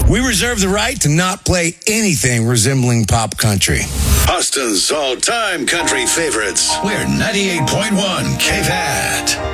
We reserve the right to not play anything resembling pop country. Austin's all-time country favorites. We're 98.1 KVAT.